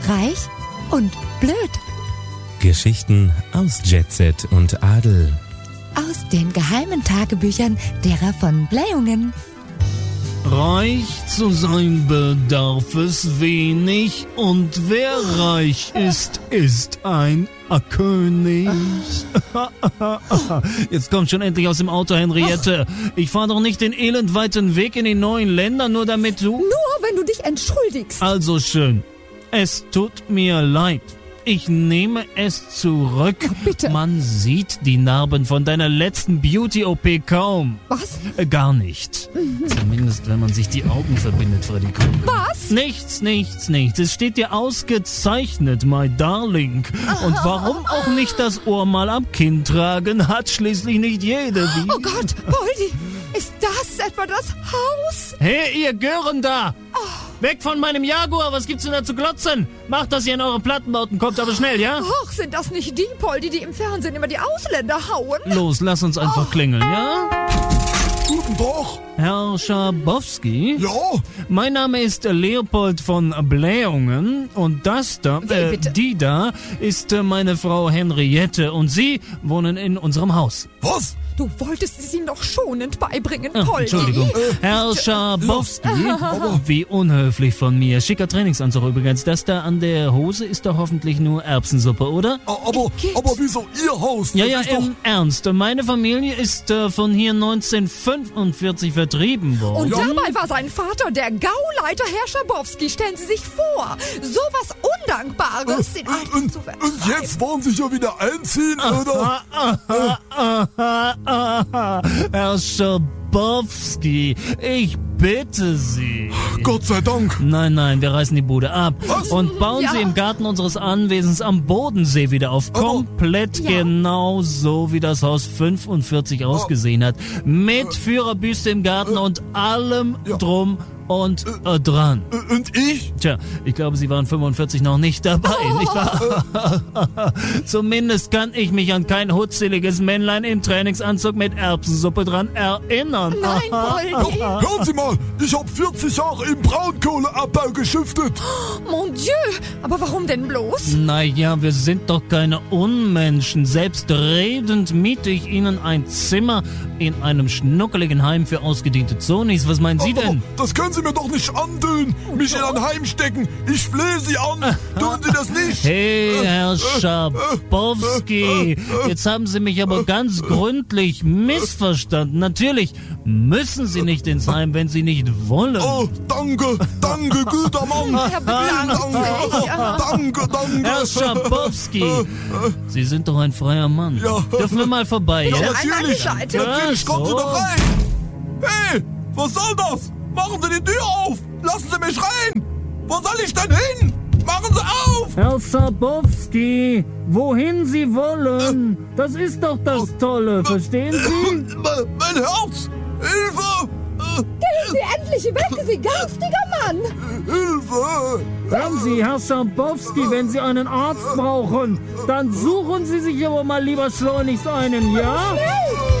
reich und blöd. Geschichten aus Jet Set und Adel. Aus den geheimen Tagebüchern derer von Blähungen. Reich zu sein bedarf es wenig, und wer reich ist, ist ein König. Jetzt kommt schon endlich aus dem Auto, Henriette. Ich fahre doch nicht den elendweiten Weg in die neuen Länder, nur damit du... Nur wenn du dich entschuldigst. Also schön. Es tut mir leid. Ich nehme es zurück. Oh, bitte. Man sieht die Narben von deiner letzten Beauty-OP kaum. Was? Gar nicht. Zumindest, wenn man sich die Augen verbindet, Freddy Krueger. Was? Nichts. Es steht dir ausgezeichnet, my darling. Und warum auch nicht das Ohr mal am Kinn tragen? Hat schließlich nicht jede. Wie? Oh Gott, Poldi, ist das etwa das Haus? Hey, ihr Gören da! Weg von meinem Jaguar, was gibt's denn da zu glotzen? Macht, dass ihr in eure Plattenbauten kommt, aber schnell, ja? Och, sind das nicht die, Poldi, die im Fernsehen immer die Ausländer hauen? Los, lass uns einfach klingeln, ja? Guten Tag. Herr Schabowski? Ja? Mein Name ist Leopold von Blähungen und das da, bitte? die da, ist meine Frau Henriette und Sie wohnen in unserem Haus. Was? Du wolltest es ihm doch schonend beibringen, Ach, Poldi. Entschuldigung. Herr Schabowski, wie unhöflich von mir. Schicker Trainingsanzug übrigens. Das da an der Hose ist doch hoffentlich nur Erbsensuppe, oder? Aber wieso Ihr Haus? Ja, Das ist doch... im Ernst. Meine Familie ist von hier 1945 vertrieben worden. Und dabei war sein Vater der Gauleiter Herr Schabowski. Stellen Sie sich vor, sowas Undankbares in einem zu vertreiben. Und jetzt wollen Sie ja wieder einziehen, oder? Herr Schabowski, ich bitte Sie. Gott sei Dank. Nein, wir reißen die Bude ab. Was? Und bauen Ja. sie im Garten unseres Anwesens am Bodensee wieder auf. Komplett genau so, wie das Haus 45 ausgesehen hat. Mit Führerbüste im Garten und allem drum und dran. Und ich? Tja, ich glaube, Sie waren 45 noch nicht dabei, nicht wahr? Zumindest kann ich mich an kein hutzeliges Männlein im Trainingsanzug mit Erbsensuppe dran erinnern. Nein, Poldi. Hören Sie mal, ich habe 40 Jahre im Braunkohleabbau geschuftet. Mon Dieu, aber warum denn bloß? Naja, wir sind doch keine Unmenschen. Selbstredend miete ich Ihnen ein Zimmer in einem schnuckeligen Heim für ausgediente Zonis. Was meinen Sie denn? Aber das können Sie mir doch nicht antun. Mich in ein Heim stecken. Ich flehe Sie an. Tun Sie das nicht. Hey, Herr Schabowski, jetzt haben Sie mich aber ganz gründlich missverstanden. Natürlich müssen Sie nicht ins Heim, wenn Sie nicht wollen. Oh, danke, guter Mann. Herr Danke. Herr Schabowski, Sie sind doch ein freier Mann. Ja. Dürfen wir mal vorbei, Ja, ja? natürlich. Nein, Natürlich, kommen Sie so. doch rein. Hey, was soll das? Machen Sie die Tür auf. Lassen Sie mich rein. Wo soll ich denn hin? Machen Sie auf. Herr Schabowski, wohin Sie wollen. Das ist doch das Tolle, verstehen Sie? Mein Herz. Hilfe. Gehen Sie endlich weg, Sie garstiger Mann! Hilfe. Hören Sie, Herr Schabowski, wenn Sie einen Arzt brauchen, dann suchen Sie sich aber mal lieber schleunigst einen, ja? Schnell!